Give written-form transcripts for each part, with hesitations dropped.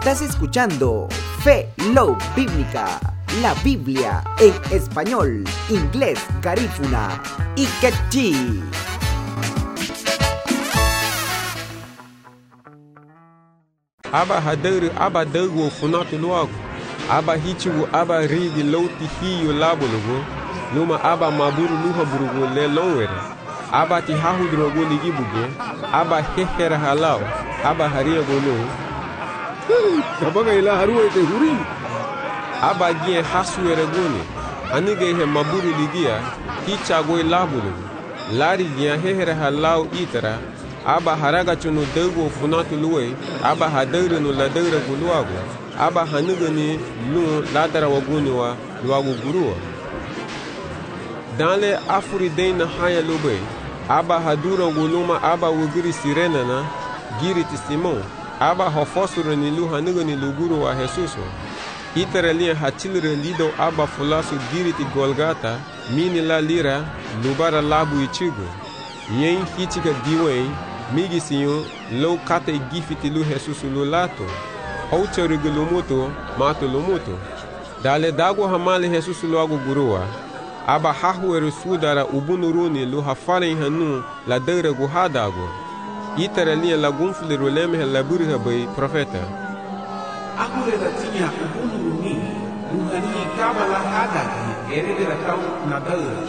Estás escuchando Fe Love Bíblica, la Biblia en español, inglés, garífuna y quechí. Aba hadere aba dego funatu luago. Aba hichigu aba rigi louti hiyo labulugo. Luma aba maburu luha burugo le longwere. Aba ti hahu drogo ligibuge. Aba hehera halao. Aba haria gono. Kabaga ila haruwa ite huri. Aba gie hasuere goni. Anige he maburu ligia. Hichago labulugo. Lari gie hehera halao itara. Aba haraga chunu dego funatu luwe. Aba hadere no ladere guluago. Aba hanugani lu ladara waguni wa luago guruwa. Dans afuri deina haya lube. Aba hadura guluma aba wugiri sirena na giri Simon. Aba hofosuru ni lu hanugani luguru wa Jesuso. Iteralia hachilre lido aba fulasu giri Golgata. Mini la lira lubara labu ichigo. Yen hichiga diwe. Migi sinyo low kate gifiti lu Jesusu lu lato. Aucharigu lumuto mato lumuto. Dale dago hamale Jesusu lu agu guruwa. Aba hahueru sudara ubunuruni lu hafare hanu la deure guhadago. Iteralia la gunfle roleme la burha bay profeta. Aku redatinya ubunuruni luhani kama la hadagi erede la kau na deure.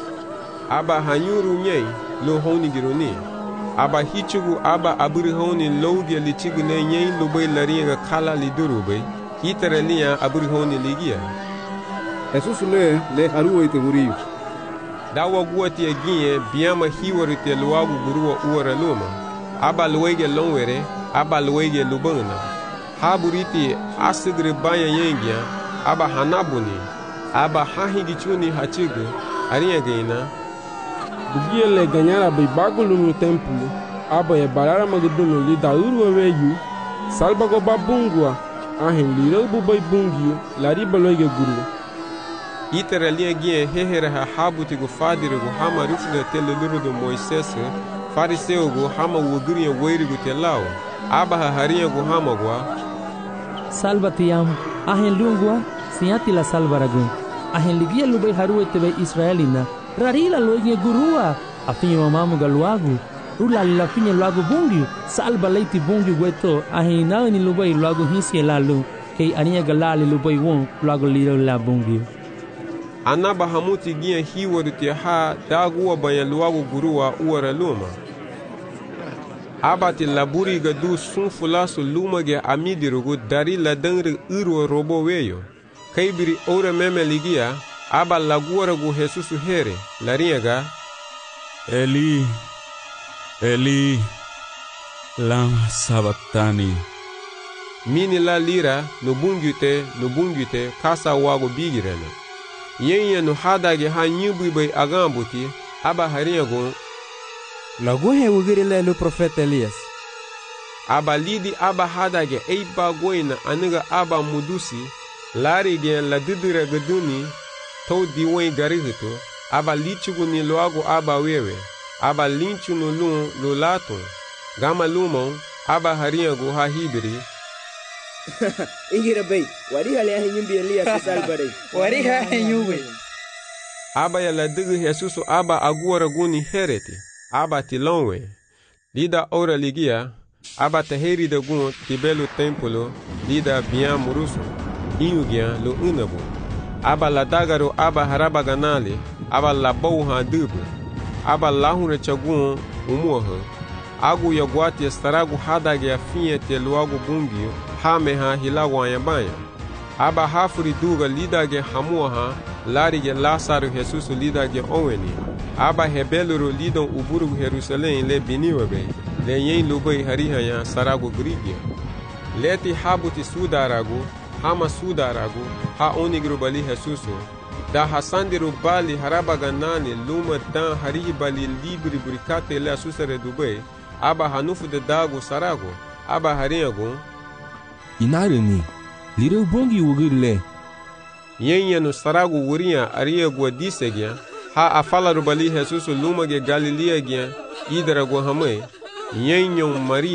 Aba hanyuru nyei lu honi giruni. Aba hichugu aba aburihoni loudia lichigu ne nyei lubay lariga kala lidurube. Iteralia aburihoni ligia. Jesus le haruwa ite huri. Dawa guati agie biama hiwarite luagu guruwa uara luma. Aba luege longwere, aba luege lubana. Haburiti asigre baya yengia, aba hanabuni. Aba hahigichuni hachigu, ariagaina. Bugie le ganyara bai bagulu no templo. Aba e barara magduno li dauru weyu. Salba go babungwa. Ahen liro bubai bungio, lariba loige guru. Iteralia gie hehera ha habuti go fadire go hama rufle tele luru do Moises. Fariseo go hama wuguria weiri go telao. Aba ha haria go hama gwa. Salva te amo. Ahen lungwa, siati la salva ragun. Ahen ligia lubai haruwe tebe Israelina. Rarila loige gurua. Afinyo mamamu galuagu. Rula la finye luagu bungiu. Salva leiti bungiu gueto. Ahen naani lubai luagu hinsi lalu. Kei ania galali lubai won luagu liro la bungiu. Anaba hamuti gie hiwaruti ha daguwa banya luagu guruwa uara luma. Abati laburi gadu sunfulasu luma ge amidirugu dari ladangri urwa robo weyo. Kaibiri ora meme ligia, aba laguara gu Jesusu here, lariaga. Eli, Eli, lama sabachthani. Mini la lira, nubungute, kasa wago bigirena. Yenye no hadage ha nyubu bay agambuti, aba hariago. Laguhe wugiri le profeta Elias. Aba lidi aba hadage eiba goina aniga aba mudusi, lari gen la didira gaduni, to diwen garihito, aba lichugu ni loago aba wewe, aba linchu no lun lo laton, gama lumon, aba hariago ha hibiri. Ingira bay, wariha le ahinyumbi Elias salbare. Wariha ahinyumbi. Aba ya la digi Jesusu aba aguara guni hereti, aba tilonwe. Lida ora ligia, aba taheri da gun tibelu templo, lida bian murusu, inugia lo unabu. Aba la dagaro aba haraba ganali, aba la bouha dubu. Aba lahune chagun umuha. Agu ya guati estaragu hadage ya finye te luagu bumbio, hame ha hilagu anyabanya. Aba hafuri duga lidage hamuaha, larige Lasaru Jesusu lidage oweni. Aba hebeluru lidon uburu Jerusalem le biniwebe, le yen lubei harihaya saragu grigia. Leti habuti sudaragu, hama sudaragu, ha onigru bali Jesusu. Da hasandiru bali haraba ganani luma dan harihi bali libri burikate le asusare Dubai. Aba hanufu de dago sarago, aba hariago. Inareni, lire bongi wugirle. Yenye no sarago wuria ariago disegya, ha afala rubali Jesusu luma ge Galilea gya, idara go hamay, yenye Maria.